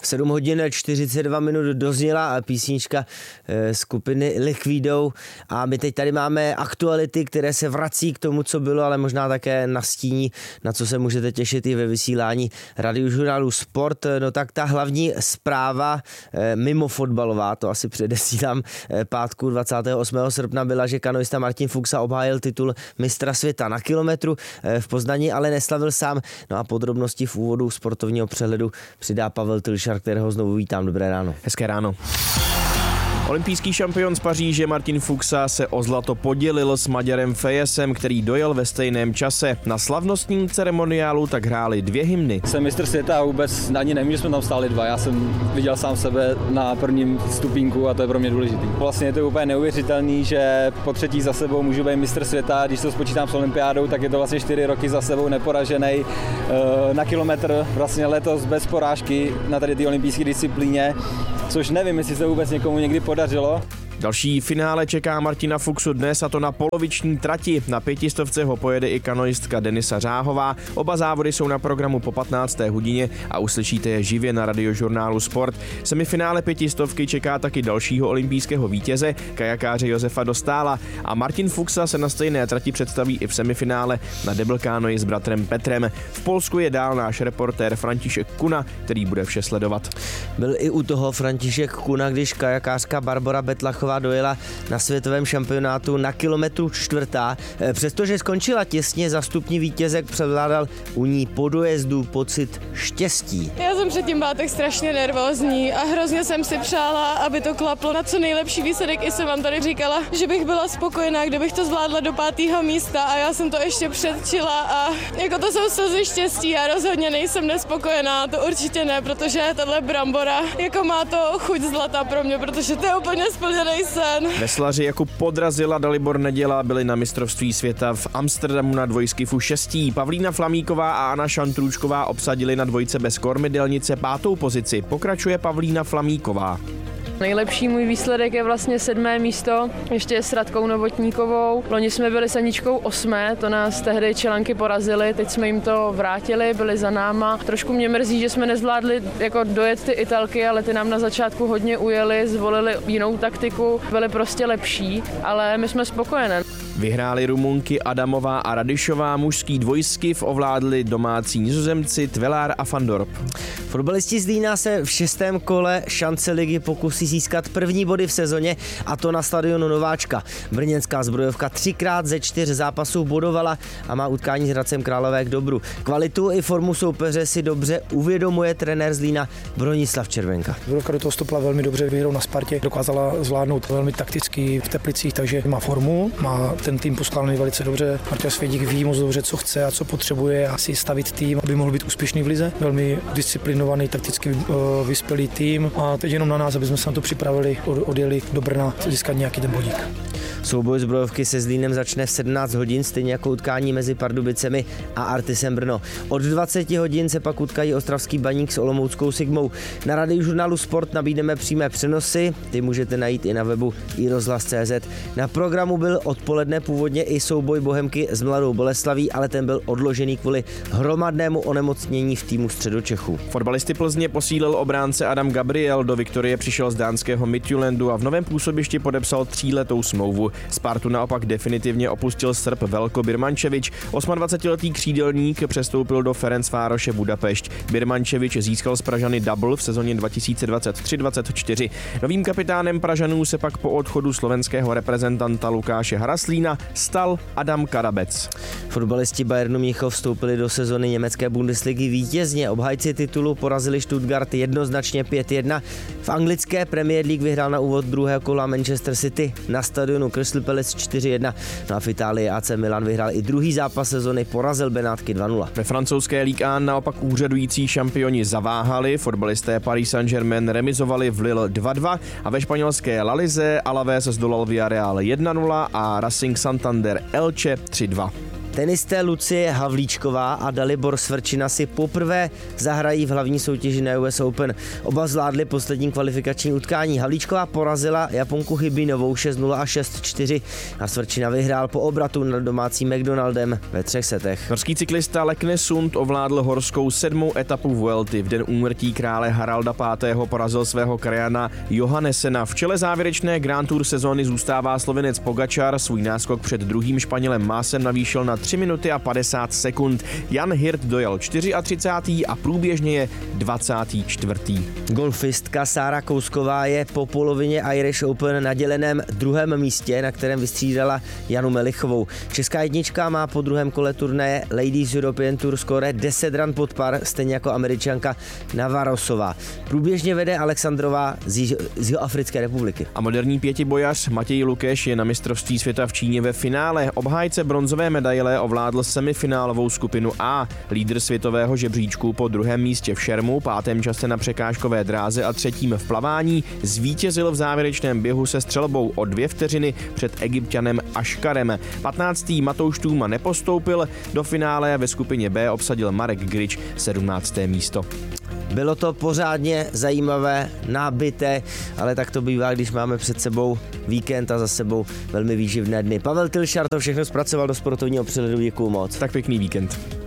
7 hodin 42 minut dozněla písnička skupiny Liquido a my teď tady máme aktuality, které se vrací k tomu, co bylo, ale možná také nastíní, na co se můžete těšit i ve vysílání Radiožurnálu Sport. No tak ta hlavní zpráva mimo fotbalová, to asi předesílám, pátku 28. srpna byla, že kanoista Martin Fuxa obhájil titul mistra světa na kilometru v Poznani, ale neslavil sám. No a podrobnosti v úvodu sportovního přehledu přidá Pavel Tylšar, kterého znovu vítám. Dobré ráno. Hezké ráno. Olympijský šampion z Paříže Martin Fuxa se o zlato podělil s Maďarem Fejesem, který dojel ve stejném čase. Na slavnostním ceremoniálu tak hráli 2 hymny. Jsem mistr světa a vůbec ani nevím, že jsme tam stáli 2. Já jsem viděl sám sebe na prvním stupínku a to je pro mě důležitý. Vlastně je to úplně neuvěřitelný, že po 3. za sebou můžu být mistr světa. Když to spočítám s olympiádou, tak je to vlastně 4 roky za sebou neporažený na kilometr. Vlastně letos bez porážky na tady té olympijské disciplíně, což nevím, jestli se vůbec někomu někdy podařilo. Další finále čeká Martina Fuxu dnes, a to na poloviční trati. Na 500 ho pojede i kanoistka Denisa Řáhová. Oba závody jsou na programu po 15. hodině a uslyšíte je živě na Radiožurnálu Sport. Semifinále 500 čeká taky dalšího olympijského vítěze, kajakáře Josefa Dostála, a Martin Fuxa se na stejné trati představí i v semifinále na deblkánoji s bratrem Petrem. V Polsku je dál náš reportér František Kuna, který bude vše sledovat. Byl i u toho František Kuna, když kajakářka Barbora Betlachová dojela na světovém šampionátu na kilometru 4. Přestože skončila těsně, za stupní vítězek převládal u ní po dojezdu pocit štěstí. Já jsem předtím byla tak strašně nervózní a hrozně jsem si přála, aby to klaplo na co nejlepší výsledek. I jsem vám tady říkala, že bych byla spokojená, kdybych to zvládla do 5. místa, a já jsem to ještě předčila a jako to jsou slzy štěstí. Já rozhodně nejsem nespokojená, to určitě ne, protože tahle brambora jako má to chuť zlata pro mě, protože to je úplně splněný sen. Veslaři Jakub Podrazil a Dalibor Neděla byli na mistrovství světa v Amsterdamu na dvojskifu 6. Pavlína Flamíková a Anna Šantrůčková obsadili na dvojce bez kormidelnice 5. pozici. Pokračuje Pavlína Flamíková. Nejlepší můj výsledek je vlastně 7. místo, ještě s Radkou Novotníkovou. Loni jsme byli s Aničkou 8, to nás tehdy Čelanky porazili, teď jsme jim to vrátili, byli za náma. Trošku mě mrzí, že jsme nezvládli jako dojet ty Italky, ale ty nám na začátku hodně ujeli, zvolili jinou taktiku, byly prostě lepší, ale my jsme spokojené. Vyhráli Rumunky Adamová a Radišová, mužský dvojskiv ovládli domácí Nizozemci Tvelár a Van Dorp. Fotbalisti z Zlína se v 6. kole šance ligy pokusí získat první body v sezóně, a to na stadionu Nováčka. Brněnská zbrojovka 3krát ze 4 zápasů bodovala a má utkání s Hradcem Králové k dobru. Kvalitu i formu soupeře si dobře uvědomuje trenér Zlína Bronislav Červenka. Zbrojovka do toho stopla velmi dobře, výhrou na Spartě dokázala zvládnout velmi takticky v Teplicích, takže má formu, má ten tým poskládaný velice dobře. Martin Svědík ví moc dobře, co chce a co potřebuje, a si stavit tým, aby mohl být úspěšný v lize. Velmi disciplinovaný, takticky vyspělý tým, a teď jenom na nás, aby jsme se na to připravili, odjeli do Brna získat nějaký ten bodík. Souboj zbrojovky se Zlínem začne v 17 hodin, stejně jako utkání mezi Pardubicemi a Artisem Brno. Od 20 hodin se pak utkají ostravský Baník s olomouckou Sigmou. Na Radiožurnálu Sport nabídneme přímé přenosy, ty můžete najít i na webu iRozhlas.cz. Na programu byl odpoledne původně i souboj Bohemky s Mladou Boleslaví, ale ten byl odložený kvůli hromadnému onemocnění v týmu Středočechů. Fotbalisty Plzně posílil obránce Adam Gabriel, do Viktorie přišel z dánského Midtjyllandu a v novém působišti podepsal 3letou smlouvu. Spartu naopak definitivně opustil Srb Velko Birmančevič. 28letý křídelník přestoupil do Ferencvároše Budapešť. Birmančevič získal z Pražany double v sezóně 2023-24. Novým kapitánem Pražanů se pak po odchodu slovenského reprezentanta Lukáše Haraslína stal Adam Karabec. Fotbalisti Bayernu Mnichov vstoupili do sezony německé Bundesligy vítězně. Obhájci titulu porazili Stuttgart jednoznačně 5-1. V anglické Premier League vyhrál na úvod druhého kola Manchester City na stadionu Crystal Palace 4-1. No a v Itálii AC Milan vyhrál i druhý zápas sezony, porazil Benátky 2-0. Ve francouzské Ligue 1 naopak úřadující šampioni zaváhali, fotbalisté Paris Saint-Germain remizovali v Lille 2-2 a ve španělské La Lize Alaves zdolal Villarreal 1-0 a Racing Santander Elche 3-2. Tenisté Lucie Havlíčková a Dalibor Svrčina si poprvé zahrají v hlavní soutěži na US Open. Oba zvládli poslední kvalifikační utkání. Havlíčková porazila Japonku Chybinovou 6-0 a 6-4 a Svrčina vyhrál po obratu nad domácím McDonaldem ve 3 setech. Norský cyklista Lekne Sund ovládl horskou 7. etapu Vuelty. V den úmrtí krále Haralda V. porazil svého krajana Johannessena. V čele závěrečné Grand Tour sezóny zůstává Slovinec Pogačar. Svůj náskok před druhým Španělem Másem navýšil na 3 minuty a 50 sekund. Jan Hirt dojel 34. a průběžně je 24. Golfistka Sára Kousková je po polovině Irish Open na děleném 2. místě, na kterém vystřídala Janu Melichovou. Česká jednička má po druhém kole turnaje Ladies European Tour skóre 10 ran pod par, stejně jako Američanka Navarosová. Průběžně vede Alexandrová z Jihoafrické republiky. A moderní pětibojař Matěj Lukeš je na mistrovství světa v Číně ve finále. Obhájce bronzové medaile ovládl semifinálovou skupinu A. Lídr světového žebříčku po druhém místě v šermu, 5. čase na překážkové dráze a 3. v plavání zvítězil v závěrečném běhu se střelbou o 2 vteřiny před Egypťanem Aškarem. 15. Matouš Tůma nepostoupil do finále, ve skupině B obsadil Marek Grič 17. místo. Bylo to pořádně zajímavé, nábité, ale tak to bývá, když máme před sebou víkend a za sebou velmi výživné dny. Pavel Tilšar to všechno zpracoval do sportovního přehledu, děkuju moc. Tak pěkný víkend.